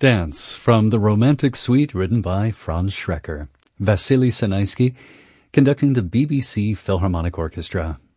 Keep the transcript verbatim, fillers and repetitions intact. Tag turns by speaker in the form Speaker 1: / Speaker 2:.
Speaker 1: Dance from the Romantic Suite written by Franz Schrecker. Vasily Sanaisky conducting the B B C Philharmonic Orchestra.